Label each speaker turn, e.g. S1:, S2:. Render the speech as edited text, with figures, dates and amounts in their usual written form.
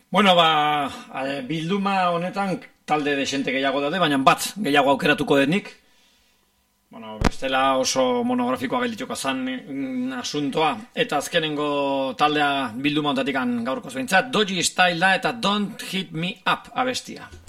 S1: Bueno, bilduma honetan talde desente gehiago daude, baina bat gehiago aukeratuko denik. Bueno, bestela oso monografikoa geldituko zan asuntoa. Eta azkenengo taldea bilduma honetatik gaurkoz behintzat. Dodgy Style da eta Don't Hit Me Up abestia.